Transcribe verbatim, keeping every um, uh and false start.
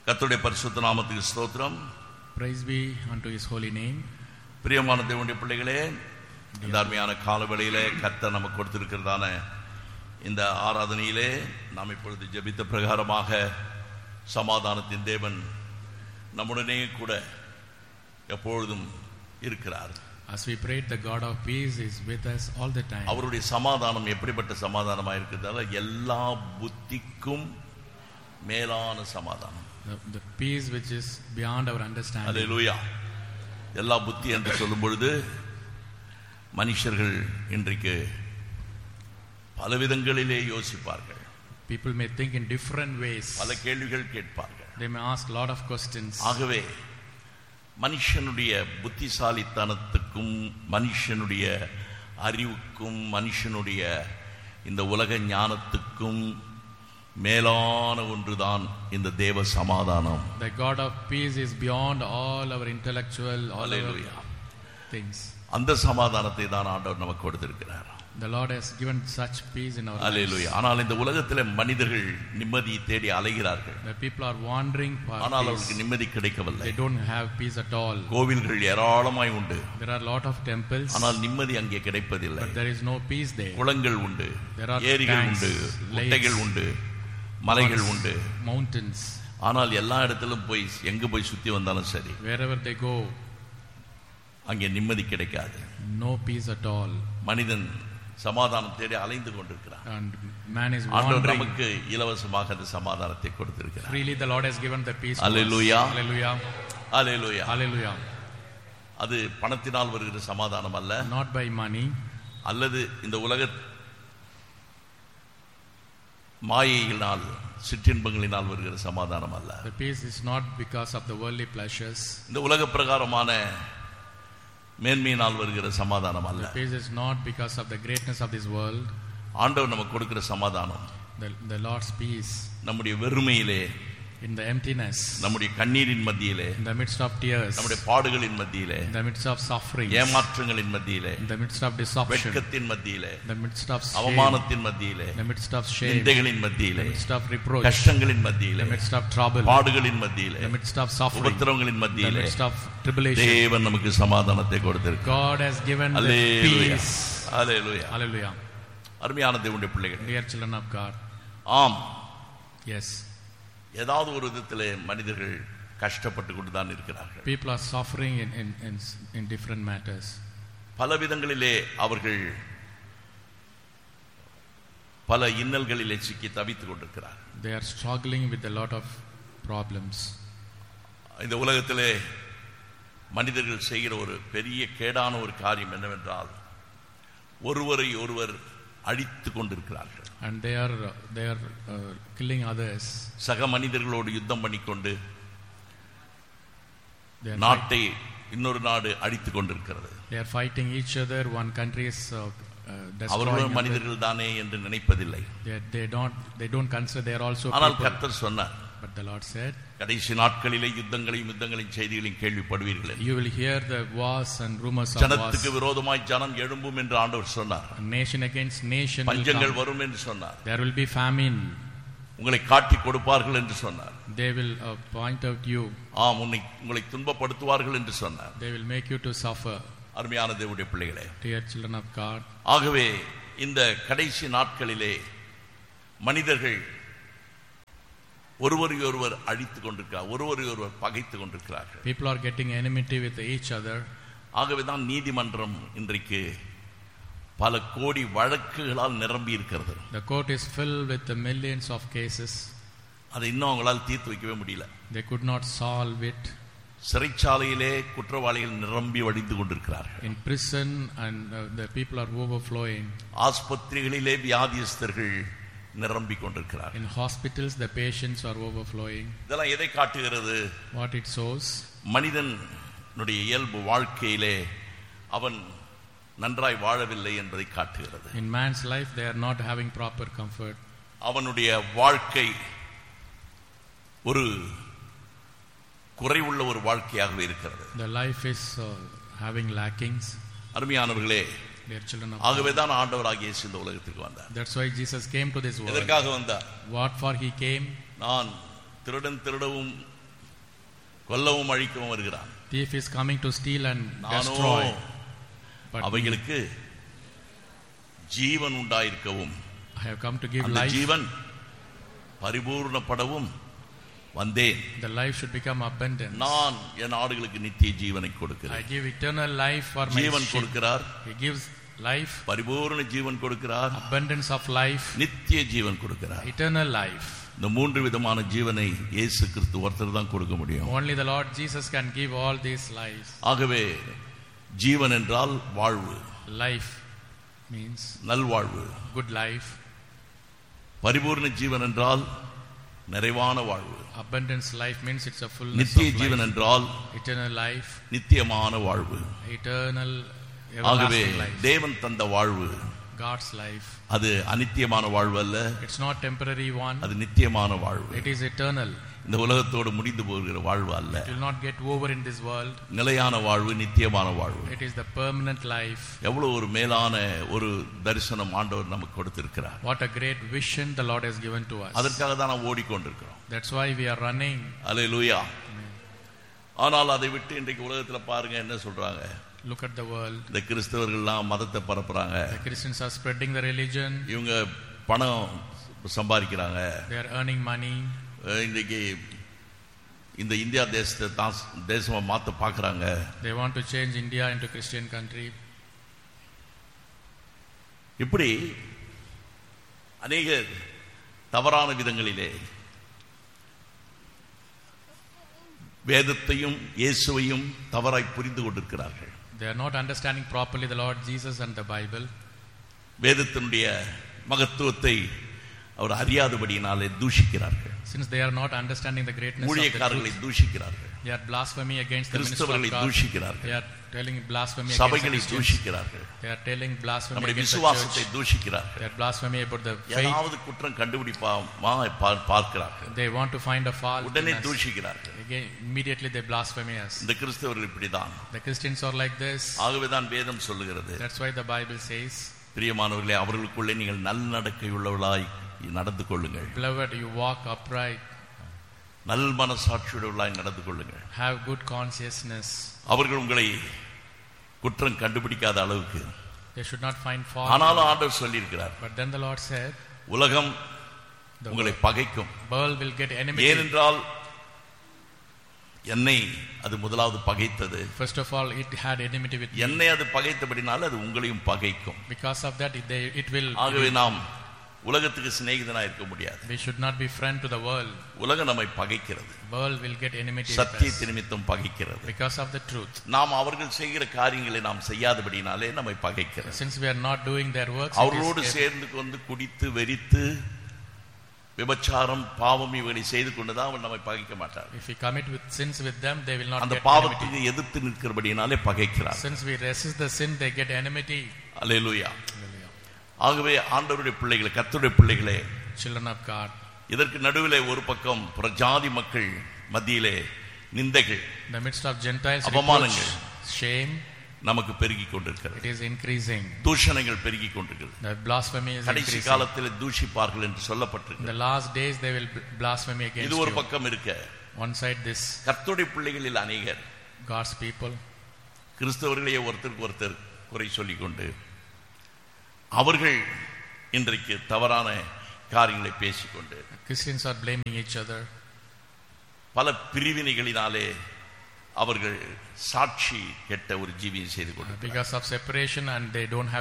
கர்த்தருடைய பரிசுத்த நாமத்துக்கு ஸ்தோத்திரம். Praise be unto his holy name. பிரியமான தேவனுடைய பிள்ளைகளே, இந்த அருமையான காலவெளியிலே கர்த்தர் நமக்கு கொடுத்திருக்கிறதான இந்த ஆராதனையிலே நாம் இப்பொழுது ஜெபித்த பிரகாரமாக சமாதானத்தின் தேவன் நம்முடனே கூட எப்பொழுதும் இருக்கிறார். As we prayed, the God of peace is with us all the time. அவருடைய சமாதானம் எப்படிப்பட்ட சமாதானமாக இருக்கிறதால எல்லா புத்திக்கும் மேலான சமாதானம். The, the peace which is beyond our understanding. அல்லேலூயா. எல்லா புத்தி என்று சொல்லும் பொழுது மனுஷர்கள் இன்றைக்கு பலவிதங்களிலே யோசிப்பார்கள். People may think in different ways. பல கேள்விகள் கேட்பார்கள். They may ask a lot of questions. ஆகவே மனுஷனுடைய புத்திசாலித்தனத்துக்கும் மனுஷனுடைய அறிவுக்கும் மனுஷனுடைய இந்த உலக ஞானத்துக்கும் மேலான ஒன்றுதான் இந்த தேவ சமாதானம். The God of peace is beyond all our intellectual, all our things. அந்த சமாதானத்தை தான் ஆண்டவர் நமக்கு கொடுத்திருக்கிறார். The Lord has given such peace in our lives. அல்லேலூயா. ஆனால் இந்த உலகத்திலே மனிதர்கள் நிம்மதி தேடி அலைகிறார்கள். The people are wandering for peace. ஆனால் அவர்களுக்கு நிம்மதி கிடைக்கவில்லை. They don't have peace at all. கோவில்கள் ஏராளமாய் உண்டு. There are a lot of temples. ஆனால் நிம்மதி அங்கே கிடைப்பதில்லை. But there is no peace there. குளங்கள் உண்டு, There are ஏரிகள் tanks, உண்டு, குட்டைகள் உண்டு, மலைகள் உண்டு. Mountains. ஆனால் எல்லா இடத்திலும் போய் எங்க போய் சுத்தி வந்தாலும் சரி, Wherever they go, அங்கே நிம்மதி கிடைக்காது. no peace at all. மனிதன் சமாதானம் தேடி அலைந்து கொண்டிருக்கிறான். And man is ஆண்டவர் wandering. நமக்கு இலவசமாக அந்த சமாதானத்தை கொடுத்திருக்கிறார். Freely the Lord has given the peace. Hallelujah. Hallelujah. Hallelujah. Hallelujah. அது பணத்தினால் வருகிற சமாதானம் அல்ல, Not by money. அல்லது இந்த உலக மாயையினால் சிற்றின்பங்களினால் வருகிற சமாதானம் அல்ல. The peace is not because of the worldly pleasures. இந்த உலக பிரகாரமான மேன்மையினால் வருகிற சமாதானம் அல்ல. The peace is not because of the greatness of this world. ஆண்டவர் நமக்கு கொடுக்கிற சமாதானம் The, the Lord's peace நம்முடைய வெறுமையிலே, in the emptiness, நம்முடைய கண்ணீரின் மத்தியிலே, in the midst of tears, நம்முடைய பாடுகளின் மத்தியிலே, in the midst of suffering, ஏமாற்றங்களின் மத்தியிலே, in the midst of deception, வெட்கத்தின் மத்தியிலே, in the midst of shame, அவமானத்தின் மத்தியிலே, in the midst of shame, நிந்தைகளின் in மத்தியிலே, the midst of reproach, கஷ்டங்களின் in மத்தியிலே, the midst of trouble, பாடுகளின் மத்தியிலே, in the midst of suffering, உபத்திரவங்களின் in the மத்தியிலே midst of tribulation, தேவன் நமக்கு சமாதானத்தை கொடுத்திருக்கிறார். God has given the hallelujah. peace. Hallelujah. Hallelujah. அருமையான தேவனுடைய பிள்ளைகள், Dear children of God. ஆம், Yes. ஏதாவது ஒரு விதத்திலே மனிதர்கள் கஷ்டப்பட்டு கொண்டு தான் இருக்கிறார்கள். People are suffering in, in, in, in different matters. பல விதங்களிலே அவர்கள் பல இன்னல்களிலே சிக்கி தவித்துக் கொண்டிருக்கிறார்கள். They are struggling with a lot of problems. இந்த உலகத்திலே மனிதர்கள் செய்கிற ஒரு பெரிய கேடான ஒரு காரியம் என்னவென்றால், ஒருவரை ஒருவர் அழித்துக் கொண்டிருக்கிறார்கள். And they are they are uh, killing others. சக மனிதர்களோடு யுத்தம் பண்ணிக்கொண்டு They are நாட்டை இன்னொரு நாடு அழித்துக் கொண்டிருக்கிறது. They are fighting each other. One country is uh, uh, destroying. அவர்களும் மனிதர்கள் தானே என்று நினைப்பதில்லை. They they don't they don't consider they are also ஆனால் people. கர்த்தர் சொன்னார், But the Lord said, கடைசி நாட்களிலே யுத்தங்களையும் யுத்தங்களின் செய்திகளையும் கேள்விப்படுவீர்கள். you will hear the wars and rumors of wars. ஜனத்துக்கு விரோதமாய் ஜனம் எழும்பும் என்று ஆண்டவர் சொன்னார். Nation against nation will பஞ்சங்கள் come. வரும் என்று சொன்னார். There will be famine. உங்களை காட்டி கொடுப்பார்கள் என்று சொன்னார். They will uh, point out you. ஆம், உன்னை உங்களை துன்பப்படுத்துவார்கள் என்று சொன்னார். They will make you to suffer. அருமையான தேவனுடைய பிள்ளைகளே, Dear children of God. ஆகவே இந்த கடைசி நாட்களிலே மனிதர்கள் ஒருவரை ஒருவர் அழித்துக் கொண்டிருக்கிறார், ஒருவரை ஒருவர் பகைத்துக் கொண்டிருக்கிறார்கள். People are getting enmity with each other. ஆகவே தான் நீதிமன்றம் இன்றைக்கு பல கோடி வழக்குகளால் நிரம்பி இருக்கிறது. The court is filled with the millions of cases. அதை இன்னும் அவங்களால் தீர்த்து வைக்கவே முடியல. They could not solve it. சிறைச்சாலையிலே குற்றவாளிகள் நிரம்பி வடிந்து கொண்டிருக்கிறார்கள். In prison and uh, the people are overflowing. ஆஸ்பத்திரிகளிலே வியாதியஸ்தர்கள் நிரம்பி கொண்டிருக்கிறார்கள். In hospitals the patients are overflowing. இதெல்லாம் எதை காட்டுகிறது? What it shows? மனிதனுடைய இயல்பு வாழ்க்கையிலே அவன் நன்றாய் வாழவில்லை என்பதை காட்டுகிறது. In man's life they are not having proper comfort. அவனுடைய வாழ்க்கை ஒரு குறைவுள்ள ஒரு வாழ்க்கையாகவே இருக்கிறது. The life is uh, having lackings. அருமையானவர்களே, Dear children of ஆகவே தான் ஆண்டவராகிய இயேசு இந்த உலகத்துக்கு வந்தார். That's why Jesus came to this world. எதற்காக வந்தார்? What for he came? நான் திருடன் திருடவும் கொல்லவும் அழிக்கவும் வருகிறான். Thief is coming to steal and destroy. But அவைகளுக்கு ஜீவன் உண்டாயிருக்கவும், I have come to give அந்த life. ஜீவன் பரிபூர்ணப்படவும் வந்தேன். The life should become abundant. நான் என் ஆடுகளுக்கு நித்திய ஜீவனை I கொடுக்கிறேன். give eternal life for my Jeevan sheep. கொடுக்கிறார், He gives life, பரிபூர்ண ஜீவன் கொடுக்கிறார், abundance of life, நித்திய ஜீவன் கொடுக்கிறார். eternal life. இந்த மூன்று விதமான ஜீவனை இயேசு கிறிஸ்து ஒருத்தர் தான் கொடுக்க முடியும். Only the Lord Jesus can give all these lives. ஆகவே ஜீவன் என்றால் வாழ்வு, Life means நல்வாழ்வு. good life. பரிபூர்ண ஜீவன் என்றால் நிறைவான வாழ்வு. Abundance life means it's a fullness நித்திய of ஜீவன் life. என்றால் Eternal life, நித்தியமான வாழ்வு. eternal, ஆகவே everlasting life. தேவன் தந்த வாழ்வு God's life. அது அநித்தியமான வாழ்வு அல்ல, It's not temporary one. அது நித்தியமான வாழ்வு. It is eternal. இந்த உலகத்தோடு முடிந்து போகிற வாழ்வு அல்ல, It will not get over in this world. நிலையான வாழ்வு, நித்தியமான வாழ்வு. It is the permanent life. எவ்வளவு ஒரு மேலான ஒரு தரிசனம் ஆண்டவர் நமக்கு கொடுத்திருக்கிறார். What a great vision the Lord has given to us. அதற்காக தான் நாம் ஓடிக்கொண்டிருக்கிறோம். That's why we are running. அல்லேலூயா. ஆனால் அதை விட்டு இன்றைக்கு உலகத்துல பாருங்க என்ன சொல்றாங்க. Look at the world. இந்த கிறிஸ்தவர்கள்லாம் மதத்தை பரப்புறாங்க. The Christians are spreading the religion. இவங்க பணம் சம்பாதிக்கிறாங்க. They are earning money. இன்றைக்கு இந்த இந்தியா தேசத்தை தான் தேசமா மாத்த பார்க்கறாங்க. They want to change India into Christian country. இப்படி அநேக தவறான விதங்களிலே வேதத்தையும் இயேசுவையும் தவறாய் புரிந்து கொண்டிருக்கிறார்கள். They are not understanding properly the Lord Jesus and the Bible. வேதத்தினுடைய மகத்துவத்தை அவர் அறியாதபடியினாலே தூஷிக்கிறார்கள். Since they are not understanding the greatness of the ஊழியக்காரர்களை truth, தூஷிக்கிறார்கள். they are blasphemy against the ministry of கிறிஸ்தவர்களை God. தூஷிக்கிறார்கள். They are telling blasphemy against சபைகளை the Christians. தூஷிக்கிறார்கள். They are telling blasphemy நம்முடைய against the விசுவாசத்தை church. தூஷிக்கிறார்கள். They are blasphemy about the faith. ஏதாவது குற்றம் கண்டுபிடிப்பாமா பார்க்கிறார்கள். They want to find a fault in உடனே us. தூஷிக்கிறார்கள். Again, immediately they blaspheme us. இந்த கிறிஸ்தவர்கள் இப்படிதான். The Christians are like this. ஆகவேதான் வேதம் சொல்லுகிறது. That's why the Bible says, பிரியமானவர்களே, அவர்களுக்குள்ளே நீங்கள் நல்லடக்கை உள்ளவர்களாய் நடந்து கொள்ளுங்கள். beloved, you walk upright, நல் மனசாட்சியுள்ளவர்களாய் நடந்து கொள்ளுங்கள். have good consciousness. அவர்கள் உங்களை குற்றம் கண்டுபிடிக்காத அளவுக்கு. They should not find fault. ஆனாலும் ஆண்டவர் சொல்லியிருக்கிறார், But then the Lord said, உலகம் the உங்களை பகைக்கும். world will get enmity. ஏனென்றால் என்னை அது முதலாவது பகைத்தது. First of all, it had enmity with me. என்னை அது பகைத்தபடினால அது உங்களையும் பகைக்கும். Because of that, it, they, it will. ஆகவே நாம் உலகத்துக்கு சிநேகிதனா இருக்க முடியாது. We should not be friend to the world. உலகம் நம்மை பகைக்கிறது. World will get enmity with us சத்தியத்தை நிமித்தம் பகைக்கிறது. because of the truth. நாம் அவர்கள் செய்கிற காரியங்களை நாம் செய்யாதபடினாலே நம்மை பகைக்கிறது. Since we are not doing their works, it அவர்களோடு is- சேர்ந்து கொண்டு குடித்து வெறித்து விபச்சாரம் பாவம் இவர்களை செய்து கொண்டுதான் அவன் நம்மை பகைக்க மாட்டார். if we commit with sins with them, they will not அந்த get enmity. பாவத்துக்கு எதிர்த்து நிற்கிறபடினாலே பகைக்கிறார். Since we resist the sin, they get enmity. அல்லேலூயா. ஆகவே ஆண்டவருடைய பிள்ளைகளே, கர்த்தருடைய பிள்ளைகளே, Children of God, இதற்கு நடுவிலே ஒரு பக்கம் பிரஜாதி மக்கள் மத்தியிலே நிந்தைகள், in the midst of Gentiles, reproach, அவமானங்கள் shame, நமக்கு பெருகிக் கொண்டிருக்கிறது. it is increasing. தூஷணங்கள் பெருகிக் கொண்டிருக்கிறது. The blasphemy is கடைசி increasing. காலத்தில் தூஷிப்பார்கள் என்று In சொல்லப்பட்டிருக்கிறது. the last days, they will blaspheme against இது ஒரு you. பக்கம் இருக்க, One side, this கர்த்தருடைய பிள்ளைகளில் அநேகர் God's people, கிறிஸ்தவர்களையே ஒருத்தருக்கு ஒருத்தர் குறை சொல்லிக் கொண்டு அவர்கள் இன்றைக்கு தவறான காரியங்களை பேசிக்கொண்டு Christians are blaming each other. பல பிரிவினைகளினாலே அவர்கள் சாட்சி கெட்ட ஒரு ஜீவியம் செய்து கொண்டு Because of separation and they don't have